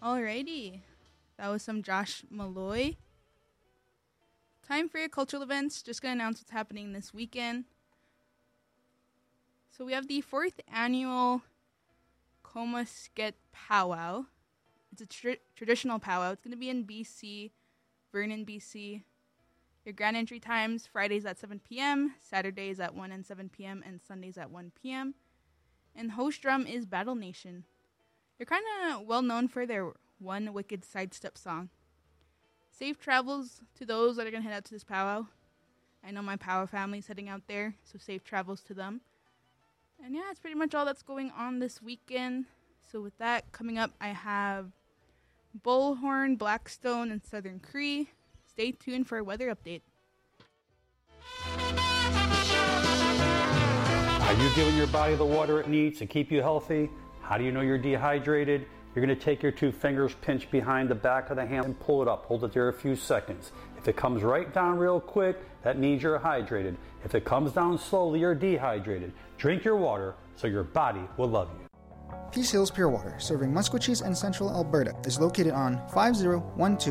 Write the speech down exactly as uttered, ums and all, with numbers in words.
Alrighty. That was some Josh Malloy. Time for your cultural events. Just going to announce what's happening this weekend. So we have the fourth annual Comasket Powwow. It's a tr- traditional powwow. It's going to be in B C, Vernon, B C. Your grand entry times, Fridays at seven p.m., Saturdays at one and seven p.m., and Sundays at one p.m. And host drum is Battle Nation. They're kind of well known for their One Wicked Sidestep song. Safe travels to those that are going to head out to this powwow. I know my powwow family's heading out there, so safe travels to them. And yeah, it's pretty much all that's going on this weekend. So with that, coming up, I have Bullhorn, Blackstone, and Southern Cree. Stay tuned for a weather update. Are you giving your body the water it needs to keep you healthy? How do you know you're dehydrated? You're going to take your two fingers, pinch behind the back of the hand, and pull it up. Hold it there a few seconds. If it comes right down real quick, that means you're hydrated. If it comes down slowly, you're dehydrated. Drink your water so your body will love you. Peace Hills Pure Water, serving Musquechies and Central Alberta, is located on five oh one two